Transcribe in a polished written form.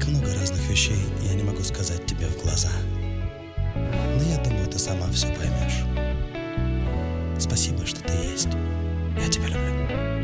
Так много разных вещей я не могу сказать тебе в глаза. Но я думаю, ты сама все поймешь. Спасибо, что ты есть. Я тебя люблю.